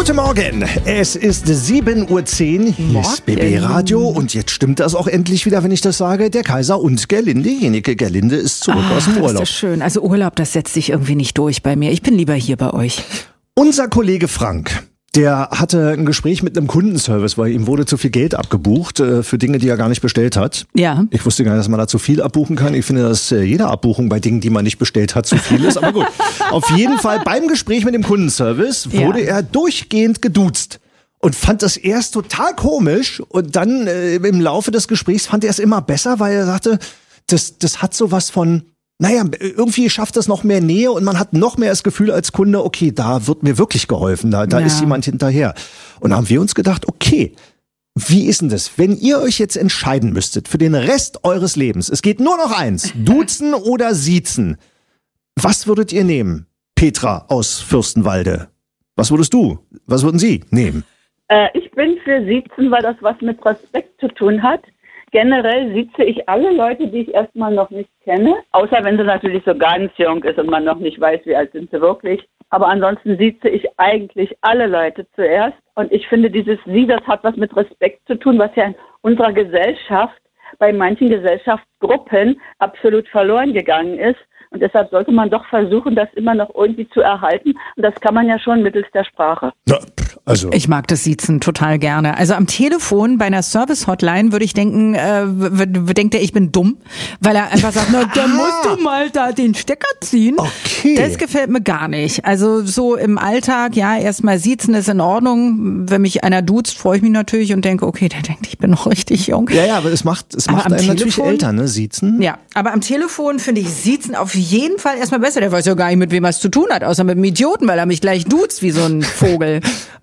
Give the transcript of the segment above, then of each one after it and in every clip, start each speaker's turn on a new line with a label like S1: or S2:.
S1: Guten Morgen, es ist 7:10 Uhr, hier ist BB Radio und jetzt stimmt das auch endlich wieder, wenn ich das sage, der Kaiser und Gerlinde Jenike. Gerlinde ist zurück aus dem Urlaub.
S2: Das ist schön, also Urlaub, das setzt sich irgendwie nicht durch bei mir. Ich bin lieber hier bei euch.
S1: Unser Kollege Frank, der hatte ein Gespräch mit einem Kundenservice, weil ihm wurde zu viel Geld abgebucht für Dinge, die er gar nicht bestellt hat.
S2: Ja.
S1: Ich wusste gar nicht, dass man da zu viel abbuchen kann. Ich finde, dass jede Abbuchung bei Dingen, die man nicht bestellt hat, zu viel ist. Aber gut, auf jeden Fall beim Gespräch mit dem Kundenservice wurde er durchgehend geduzt. Und fand das erst total komisch und dann im Laufe des Gesprächs fand er es immer besser, weil er sagte, das hat sowas von... Naja, irgendwie schafft das noch mehr Nähe und man hat noch mehr das Gefühl als Kunde, okay, da wird mir wirklich geholfen, da ist jemand hinterher. Und da haben wir uns gedacht, okay, wie ist denn das, wenn ihr euch jetzt entscheiden müsstet für den Rest eures Lebens, es geht nur noch eins, duzen oder siezen, was würdet ihr nehmen? Petra aus Fürstenwalde, was würden Sie nehmen?
S3: Ich bin für Siezen, weil das was mit Respekt zu tun hat. Generell sieze ich alle Leute, die ich erstmal noch nicht kenne, außer wenn sie natürlich so ganz jung ist und man noch nicht weiß, wie alt sind sie wirklich. Aber ansonsten sieze ich eigentlich alle Leute zuerst. Und ich finde, dieses Sie, das hat was mit Respekt zu tun, was ja in unserer Gesellschaft, bei manchen Gesellschaftsgruppen absolut verloren gegangen ist. Und deshalb sollte man doch versuchen, das immer noch irgendwie zu erhalten. Und das kann man ja schon mittels der Sprache.
S1: Ja, also.
S2: Ich mag das Siezen total gerne. Also am Telefon bei einer Service-Hotline würde ich denken, denkt er, ich bin dumm, weil er einfach sagt, na, dann musst du mal da den Stecker ziehen.
S1: Okay.
S2: Das gefällt mir gar nicht. Also so im Alltag, ja, erstmal Siezen ist in Ordnung. Wenn mich einer duzt, freue ich mich natürlich und denke, okay, der denkt, ich bin noch richtig jung.
S1: Ja, aber es macht einen natürlich älter, ne, Siezen.
S2: Ja, aber am Telefon finde ich Siezen auf jeden Fall erstmal besser. Der weiß ja gar nicht, mit wem er es zu tun hat, außer mit einem Idioten, weil er mich gleich duzt wie so ein Vogel.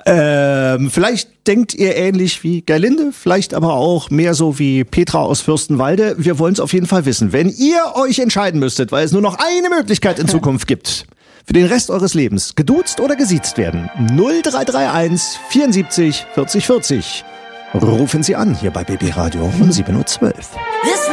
S1: Vielleicht denkt ihr ähnlich wie Gerlinde, vielleicht aber auch mehr so wie Petra aus Fürstenwalde. Wir wollen es auf jeden Fall wissen. Wenn ihr euch entscheiden müsstet, weil es nur noch eine Möglichkeit in Zukunft gibt, für den Rest eures Lebens, geduzt oder gesiezt werden, 0331 74 40 40. Rufen Sie an hier bei BB Radio um 7:12 Uhr.